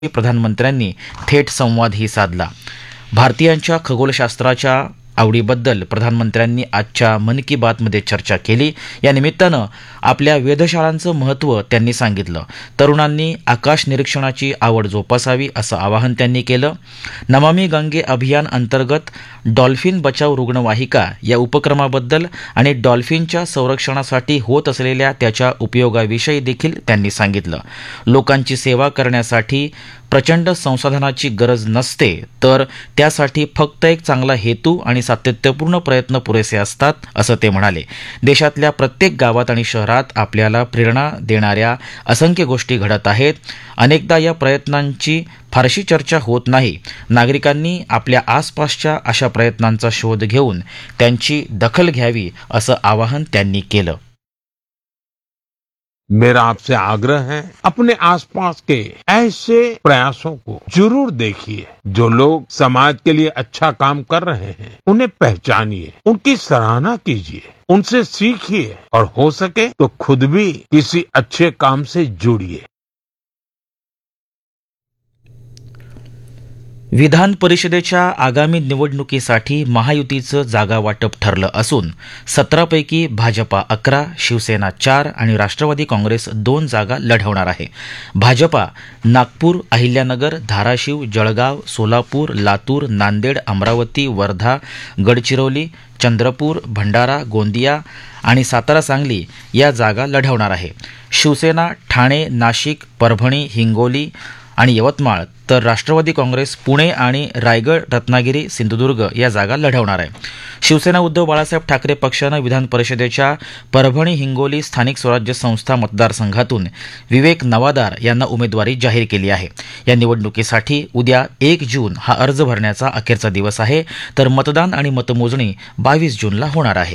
प्रधानमंत्र्यांनी थेट संवादही साधला. भारतीयांच्या खगोलशास्त्राच्या आवडीबद्दल प्रधानमंत्र्यांनी आजच्या मन की बातमध्ये चर्चा केली. या निमित्तानं आपल्या वेधशाळांचं महत्त्व त्यांनी सांगितलं. तरुणांनी आकाश निरीक्षणाची आवड जोपासावी असं आवाहन त्यांनी केलं. नमामि गंगे अभियान अंतर्गत डॉल्फिन बचाव रुग्णवाहिका या उपक्रमाबद्दल आणि डॉल्फिनच्या संरक्षणासाठी होत असलेल्या त्याच्या उपयोगाविषयी देखील त्यांनी सांगितलं. लोकांची सेवा करण्यासाठी प्रचंड संसाधनाची गरज नसते, तर त्यासाठी फक्त एक चांगला हेतू आणि सातत्यपूर्ण प्रयत्न पुरेसे असतात, असं ते म्हणाले. देशातल्या प्रत्येक गावात आणि शहरात आपल्याला प्रेरणा देणाऱ्या असंख्य गोष्टी घडत आहेत. अनेकदा या प्रयत्नांची फारशी चर्चा होत नाही. नागरिकांनी आपल्या आसपासच्या अशा प्रयत्नांचा शोध घेऊन त्यांची दखल घ्यावी, असं आवाहन त्यांनी केलं. मेरा आपसे आग्रह है, अपने आसपास के ऐसे प्रयासों को जरूर देखिए जो लोग समाज के लिए अच्छा काम कर रहे हैं. उन्हें पहचानिए, उनकी सराहना कीजिए, उनसे सीखिए और हो सके तो खुद भी किसी अच्छे काम से जुड़िए. विधान परिषदेच्या आगामी निवडणुकीसाठी महायुतीचं जागा वाटप ठरलं असून 17 पैकी भाजपा 11, शिवसेना 4 आणि राष्ट्रवादी काँग्रेस 2 जागा लढवणार आहे. भाजपा नागपूर, अहिल्यानगर, धाराशिव, जळगाव, सोलापूर, लातूर, नांदेड, अमरावती, वर्धा, गडचिरोली, चंद्रपूर, भंडारा, गोंदिया आणि सातारा, सांगली या जागा लढवणार आहे. शिवसेना ठाणे, नाशिक, परभणी, हिंगोली आणि यवतमाळ, तर राष्ट्रवादी काँग्रेस पुणे आणि रायगड, रत्नागिरी, सिंधुदुर्ग या जागा लढवणार आहे. शिवसेना उद्धव बाळासाहेब ठाकरे पक्षानं विधान परिषदेच्या परभणी, हिंगोली स्थानिक स्वराज्य संस्था मतदारसंघातून विवेक नवादार यांना उमेदवारी जाहीर केली आहे. या निवडणुकीसाठी उद्या 1 जून हा अर्ज भरण्याचा अखेरचा दिवस आहे, तर मतदान आणि मतमोजणी 22 जूनला होणार आहे.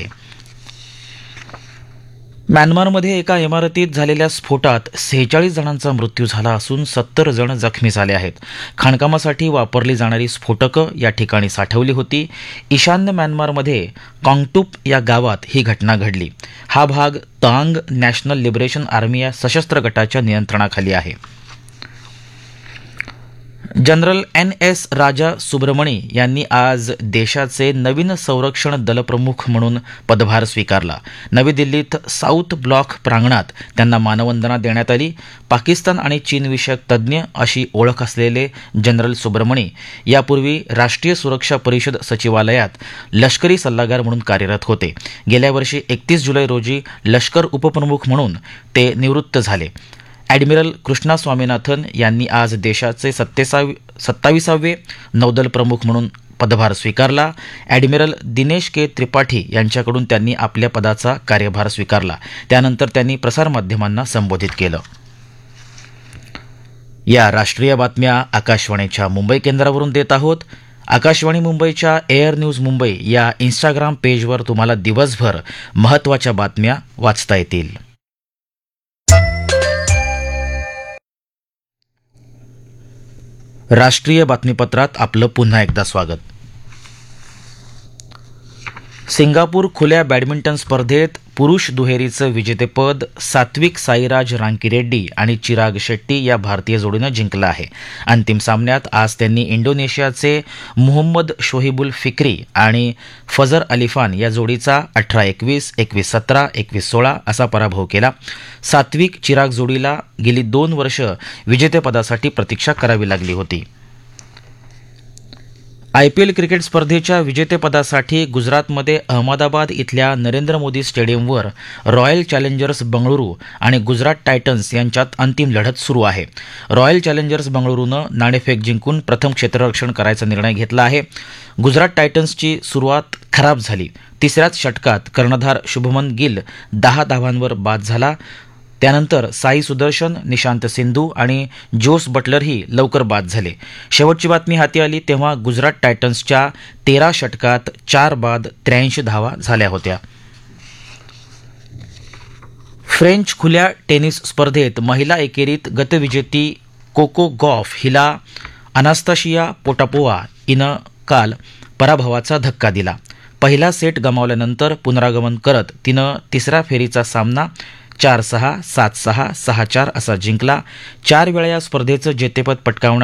म्यानमारमध्ये एका इमारतीत झालेल्या स्फोटात 46 जणांचा मृत्यू झाला असून 70 जण जखमी झाले आहेत. खाणकामासाठी वापरली जाणारी स्फोटकं या ठिकाणी साठवली होती. ईशान्य म्यानमारमध्ये काँगटूप या गावात ही घटना घडली. हा भाग तांग नॅशनल लिबरेशन आर्मी या सशस्त्र गटाच्या नियंत्रणाखाली आहे. जनरल NS राजा सुब्रमणी यांनी आज देशाचे नवीन संरक्षण दलप्रमुख म्हणून पदभार स्वीकारला. नवी दिल्लीत साऊथ ब्लॉक प्रांगणात त्यांना मानवंदना देण्यात आली. पाकिस्तान आणि चीनविषयक तज्ज्ञ अशी ओळख असलेले जनरल सुब्रमणी यापूर्वी राष्ट्रीय सुरक्षा परिषद सचिवालयात लष्करी सल्लागार म्हणून कार्यरत होते. गेल्या वर्षी 31 जुलै रोजी लष्कर उपप्रमुख म्हणून ते निवृत्त झाले. ॲडमिरल कृष्णा स्वामीनाथन यांनी आज देशाचे 27वे नौदल प्रमुख म्हणून पदभार स्वीकारला. ॲडमिरल दिनेश के त्रिपाठी यांच्याकडून त्यांनी आपल्या पदाचा कार्यभार स्वीकारला. त्यानंतर त्यांनी प्रसारमाध्यमांना संबोधित केलं. या राष्ट्रीय बातम्या आकाशवाणीच्या मुंबई केंद्रावरून देत आहोत. आकाशवाणी मुंबईच्या एअर न्यूज मुंबई या इंस्टाग्राम पेजवर तुम्हाला दिवसभर महत्त्वाच्या बातम्या वाचता येतील. राष्ट्रीय बातमीपत्रात आपलं पुन्हा एकदा स्वागत. सिंगापूर खुल्या बॅडमिंटन स्पर्धेत पुरुष दुहेरीचं विजेतेपद सात्विक साईराज रांकीरेड्डी आणि चिराग शेट्टी या भारतीय जोडीनं जिंकलं आहे. अंतिम सामन्यात आज त्यांनी इंडोनेशियाचे मुहम्मद शोहिबुल फिक्री आणि फजर अलिफान या जोडीचा 18-21, 21-17, 21-16 असा पराभव केला. सात्विक चिराग जोडीला गेली 2 वर्ष विजेतेपदासाठी प्रतीक्षा करावी लागली होती. IPL क्रिकेट स्पर्धेच्या विजेतेपदासाठी गुजरातमध्ये अहमदाबाद इथल्या नरेंद्र मोदी स्टेडियमवर रॉयल चॅलेंजर्स बंगळुरू आणि गुजरात टायटन्स यांच्यात अंतिम लढत सुरू आहे. रॉयल चॅलेंजर्स बंगळुरूनं नाणेफेक जिंकून प्रथम क्षेत्ररक्षण करायचा निर्णय घेतला आहे. गुजरात टायटन्सची सुरुवात खराब झाली. तिसऱ्याच षटकात कर्णधार शुभमन गिल 10 धावांवर बाद झाला. त्यानंतर साई सुदर्शन, निशांत सिंधू आणि जोस बटलरही लवकर बाद झाले. शेवटची बातमी हाती आली तेव्हा गुजरात टायटन्सच्या 13 षटकात 4 बाद 83 धावा झाल्या होत्या. फ्रेंच खुल्या टेनिस स्पर्धेत महिला एकेरीत गतविजेती कोको गॉफ हिला अनास्ताशिया पोटापोवा हिनं काल पराभवाचा धक्का दिला. पहिला सेट गमावल्यानंतर पुनरागमन करत तिनं तिसऱ्या फेरीचा सामना 4-6, 7-6, 6-4 असा जिंकला. 4 वेळा या स्पर्धेचं जेतेपद पटकावणारी